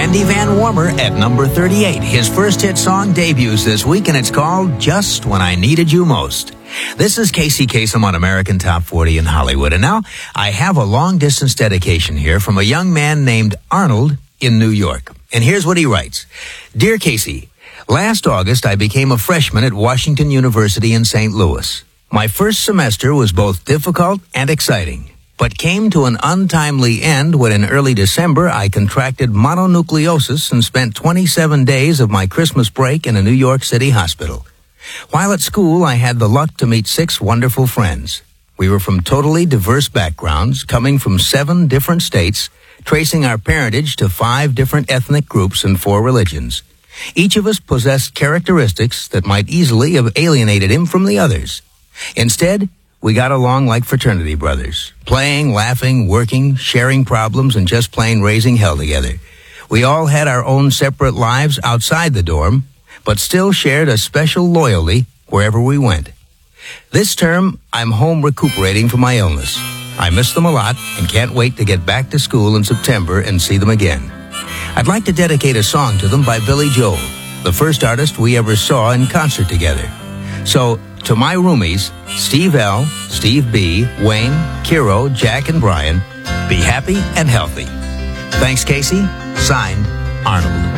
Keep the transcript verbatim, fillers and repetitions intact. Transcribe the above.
Randy Van Warmer at number thirty-eight. His first hit song debuts this week, and it's called Just When I Needed You Most. This is Casey Kasem on American Top forty in Hollywood. And now I have a long-distance dedication here from a young man named Arnold in New York. And here's what he writes. Dear Casey, last August I became a freshman at Washington University in Saint Louis. My first semester was both difficult and exciting, but came to an untimely end when in early December I contracted mononucleosis and spent twenty-seven days of my Christmas break in a New York City hospital. While at school, I had the luck to meet six wonderful friends. We were from totally diverse backgrounds, coming from seven different states, tracing our parentage to five different ethnic groups and four religions. Each of us possessed characteristics that might easily have alienated him from the others. Instead, we got along like fraternity brothers, playing, laughing, working, sharing problems, and just plain raising hell together. We all had our own separate lives outside the dorm, but still shared a special loyalty wherever we went. This term, I'm home recuperating from my illness. I miss them a lot and can't wait to get back to school in September and see them again. I'd like to dedicate a song to them by Billy Joel, the first artist we ever saw in concert together. So, to my roomies, Steve L., Steve B., Wayne, Kiro, Jack, and Brian, be happy and healthy. Thanks, Casey. Signed, Arnold.